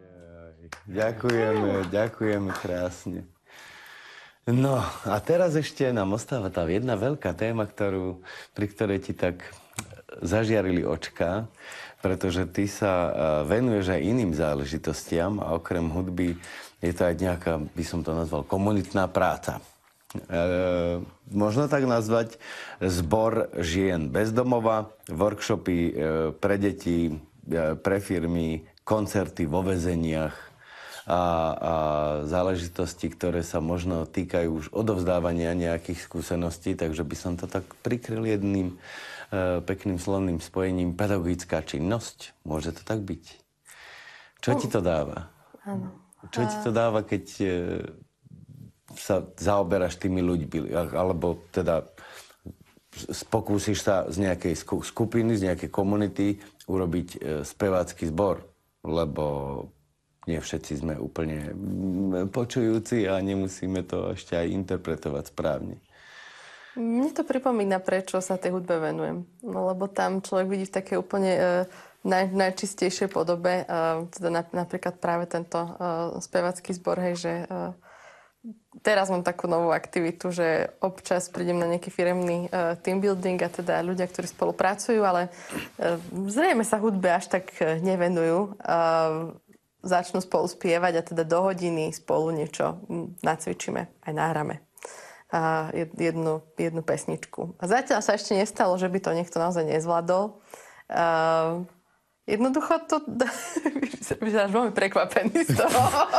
Ďakujeme krásne. No a teraz ešte nám ostáva tá jedna veľká téma, pri ktorej ti tak zažiarili očka, pretože ty sa venuješ aj iným záležitostiam a okrem hudby je to aj nejaká, by som to nazval, komunitná práca. Možno tak nazvať zbor žien bez domova, workshopy pre deti, pre firmy, koncerty vo väzeniach a záležitosti, ktoré sa možno týkajú už odovzdávania nejakých skúseností, takže by som to tak prikryl jedným pekným slovným spojením pedagogická činnosť. Môže to tak byť? Čo ti to dáva? Áno. Čo ti to dáva, keď sa zaoberáš tými ľuďmi? Alebo teda pokúsiš sa z nejakej skupiny, z nejakej komunity urobiť spevácky zbor? Lebo nie všetci sme úplne počujúci a nemusíme to ešte aj interpretovať správne. Mne to pripomína, prečo sa tej hudbe venujem. No, lebo tam človek vidí v takej úplne najčistejšej podobe, teda napríklad práve tento spevácky zbor, hej, že teraz mám takú novú aktivitu, že občas prídem na nejaký firemný team building a teda ľudia, ktorí spolupracujú, ale zrejme sa hudbe až tak nevenujú. Začnú spolu spievať a teda do hodiny spolu niečo nacvičíme, aj nahráme. Jednu pesničku. A zatiaľ sa ešte nestalo, že by to niekto naozaj nezvládol. Jednoducho to... Vyzeráš veľmi prekvapený z toho.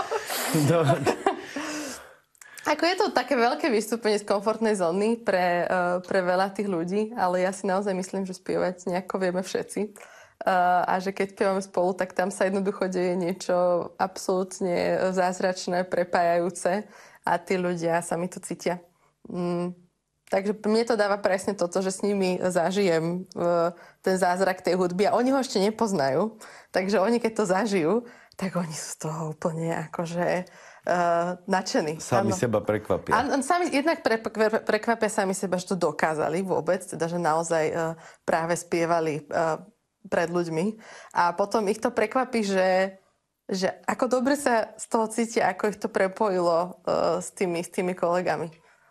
Ako je to také veľké vystúpenie z komfortnej zóny pre veľa tých ľudí, ale ja si naozaj myslím, že spievať nejako vieme všetci. A že keď spievame spolu, tak tam sa jednoducho deje niečo absolútne zázračné, prepájajúce a tí ľudia sa mi to cítia. Takže mne to dáva presne toto, že s nimi zažijem ten zázrak tej hudby a oni ho ešte nepoznajú. Takže oni, keď to zažijú, tak oni sú z toho úplne akože nadšení. Sami seba prekvapia. Sami jednak prekvapia sami seba, že to dokázali vôbec, teda že naozaj práve spievali pred ľuďmi. A potom ich to prekvapí, že ako dobre sa z toho cítia, ako ich to prepojilo s tými kolegami.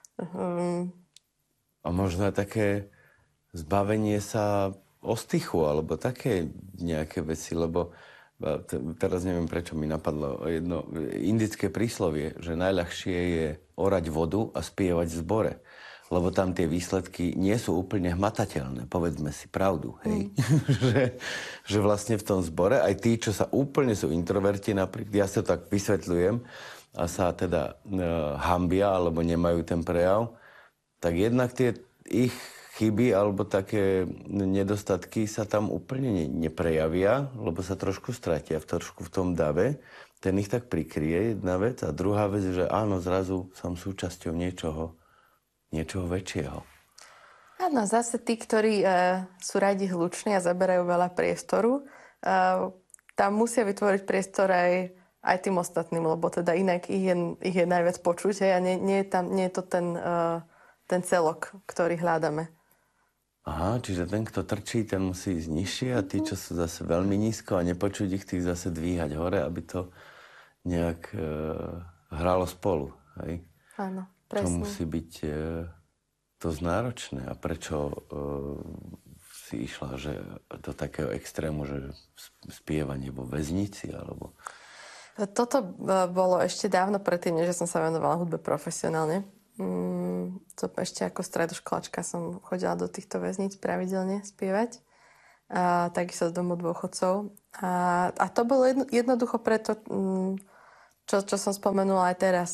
A možno aj také zbavenie sa ostychu, alebo také nejaké veci, lebo teraz neviem, prečo mi napadlo jedno indické príslovie, že najľahšie je orať vodu a spievať v zbore. Lebo tam tie výsledky nie sú úplne hmatateľné. Povedzme si pravdu, hej? že vlastne v tom zbore aj tí, čo sa úplne sú introverti, napríklad, ja sa to tak vysvetľujem, a sa teda hanbia, alebo nemajú ten prejav, tak jednak tie ich chyby alebo také nedostatky sa tam úplne neprejavia, lebo sa trošku stratia trošku v tom dave. Ten ich tak prikrie, jedna vec. A druhá vec je, že áno, zrazu som súčasťou niečoho väčšieho. Áno, zase tí, ktorí sú radi hluční a zaberajú veľa priestoru, tam musia vytvoriť priestor aj tým ostatným, lebo teda inak ich je najviac počuť a nie je to ten celok, ktorý hľadáme. Aha, čiže ten, kto trčí, ten musí ísť nižšie a tí, čo sú zase veľmi nízko a nepočuť ich, tých zase dvíhať hore, aby to nejak hralo spolu. Hej? Áno. Presne. To musí byť dosť náročné. A prečo si išla do takého extrému, že spievanie vo väznici? Alebo... Toto bolo ešte dávno predtým, než som sa venovala hudbe profesionálne. To ešte ako stredoškolačka som chodila do týchto väzníc pravidelne spievať. A takisto z domu dôchodcov. A to bolo jednoducho preto, čo som spomenula aj teraz,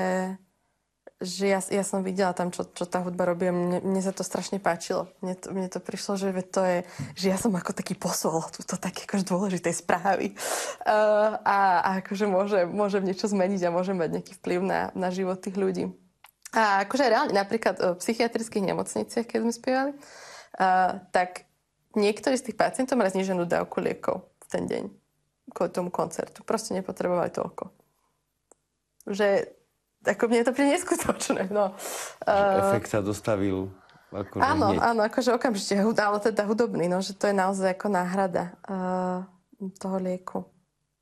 že ja som videla tam, čo tá hudba robí a mne sa to strašne páčilo. Mne to prišlo, že to je, že ja som ako taký posol túto také akože dôležitej správy. A akože môžem niečo zmeniť a môžem mať nejaký vplyv na život tých ľudí. A akože reálne, napríklad v psychiatrických nemocniciach, keď sme spievali, tak niektorí z tých pacientov mali zníženú dávku liekov v ten deň kvôli tomu koncertu. Proste nepotrebovali toľko. Že ako mne to príde neskutočné. No. Efekt sa dostavil akože áno, hneď. Áno, akože okamžite, ale teda hudobný, no, že to je naozaj ako náhrada toho lieku.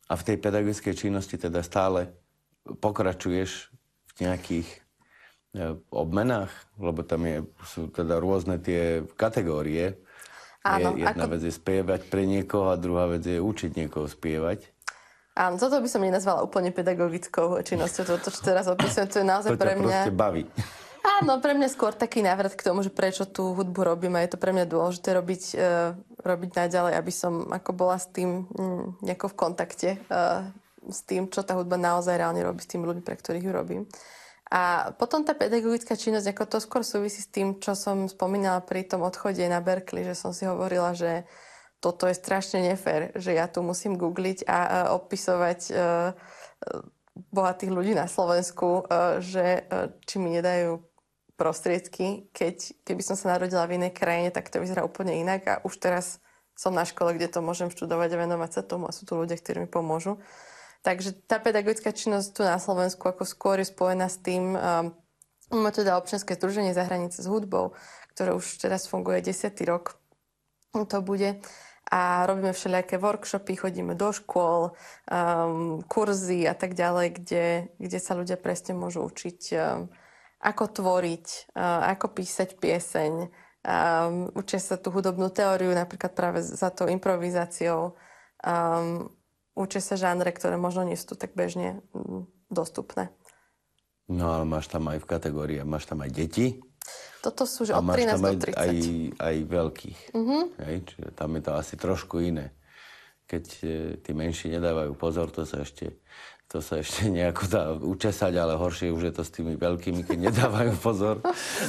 A v tej pedagogickej činnosti teda stále pokračuješ v nejakých obmenách? Lebo tam sú teda rôzne tie kategórie. Áno. Jedna vec je spievať pre niekoho a druhá vec je učiť niekoho spievať. Áno, toto by som nenazvala úplne pedagogickou činnosťou. Toto, čo teraz opisujem, to je naozaj pre mňa... To ťa proste baví. Áno, pre mňa skôr taký návrat k tomu, že prečo tú hudbu robím a je to pre mňa dôležité robiť naďalej, aby som ako bola s tým nejako v kontakte s tým, čo tá hudba naozaj reálne robí s tými ľuďmi, pre ktorých ju robím. A potom tá pedagogická činnosť, ako to skôr súvisí s tým, čo som spomínala pri tom odchode na Berkeley, že som si hovorila, že toto je strašne nefér, že ja tu musím googliť a opisovať bohatých ľudí na Slovensku, že či mi nedajú prostriedky, keby som sa narodila v inej krajine, tak to vyzerá úplne inak a už teraz som na škole, kde to môžem študovať a venovať sa tomu a sú tu ľudia, ktorí mi pomôžu. Takže tá pedagogická činnosť tu na Slovensku ako skôr je spojená s tým, máme teda občianske združenie Za hranice s hudbou, ktoré už teraz funguje 10. rok, to bude. A robíme všelijaké workshopy, chodíme do škôl, kurzy a tak ďalej, kde sa ľudia presne môžu učiť ako tvoriť, ako písať pieseň. Učia sa tú hudobnú teóriu, napríklad práve za tou improvizáciou. Učia sa žánre, ktoré možno nie sú tu tak bežne dostupné. No ale máš tam aj v kategórii, máš tam aj deti. Toto sú že od 13 do 30. Aj veľkých. Mm-hmm. Hej, čiže tam je to asi trošku iné. Keď tí menší nedávajú pozor, to sa ešte nejako dá učesať, ale horšie už je to s tými veľkými, keď nedávajú pozor.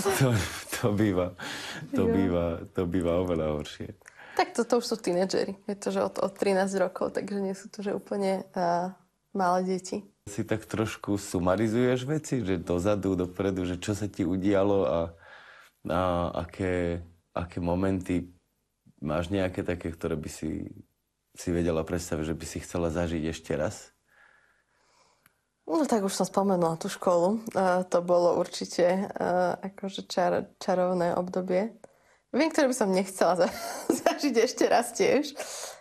To býva oveľa horšie. Tak toto už sú tínedžeri. Je to, že od 13 rokov, takže nie sú to, že úplne malé deti. Si tak trošku sumarizuješ veci, že dozadu, dopredu, že čo sa ti udialo a aké momenty máš nejaké také, ktoré by si vedela predstaviť, že by si chcela zažiť ešte raz? No tak už som spomenula tú školu. To bolo určite akože čarovné obdobie. Viem, ktoré by som nechcela zažiť ešte raz tiež.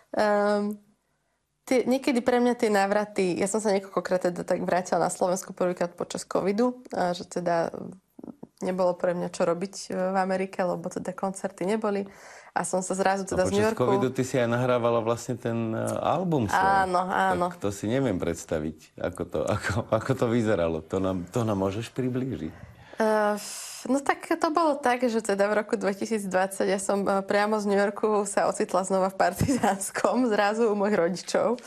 Niekedy pre mňa tie návraty, ja som sa niekoľkokrát teda tak vrátila na Slovensku prvýkrát počas covidu, že teda nebolo pre mňa čo robiť v Amerike, lebo teda koncerty neboli. A som sa zrazu teda z New Yorku... A počas covidu ty si aj nahrávala vlastne ten album svoj. Áno. Tak to si neviem predstaviť, ako to vyzeralo. To nám môžeš priblížiť. No tak to bolo tak, že teda v roku 2020 ja som priamo z New Yorku sa ocitla znova v Partizánskom, zrazu u mojich rodičov.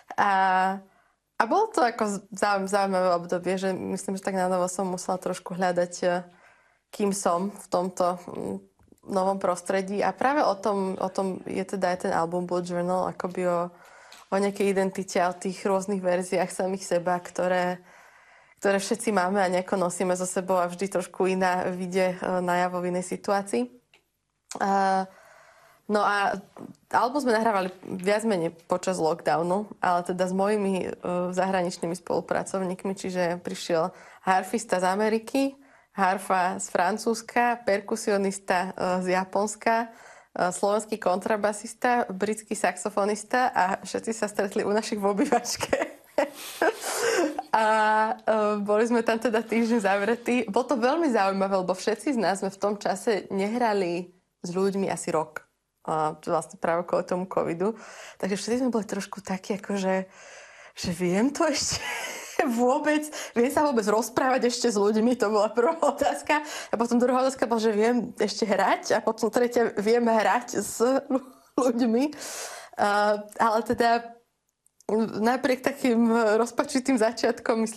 A bolo to ako zaujímavé obdobie, že myslím, že tak na novo som musela trošku hľadať, kým som v tomto novom prostredí. A práve o tom je teda aj ten album Blue Journal, akoby o nejakej identite, o tých rôznych verziách samých seba, ktoré všetci máme a nejako nosíme so sebou a vždy trošku iná vyjde najavo v inej situácii. No a album sme nahrávali viac menej počas lockdownu, ale teda s mojimi zahraničnými spolupracovníkmi, čiže prišiel harfista z Ameriky, harfa z Francúzska, perkusionista z Japonska, slovenský kontrabasista, britský saxofonista a všetci sa stretli u našich v obývačke. A boli sme tam teda týždeň zavretí. Bolo to veľmi zaujímavé, lebo všetci z nás sme v tom čase nehrali s ľuďmi asi rok. Vlastne práve kvôli tomu covidu. Takže všetci sme boli trošku takí, akože že viem to ešte viem sa vôbec rozprávať ešte s ľuďmi, to bola prvá otázka. A potom druhá otázka bola, že viem ešte hrať a potom tretia, viem hrať s ľuďmi. Ale teda napriek takým rozpačitým začiatkom, myslím,